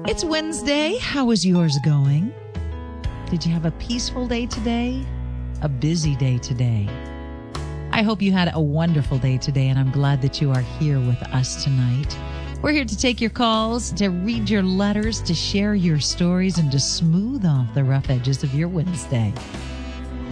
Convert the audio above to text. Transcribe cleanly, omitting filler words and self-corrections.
It's Wednesday. How is yours going? Did you have a peaceful day today? A busy day today? I hope you had a wonderful day today, and I'm glad that you are here with us tonight. We're here to take your calls, to read your letters, to share your stories, and to smooth off the rough edges of your Wednesday.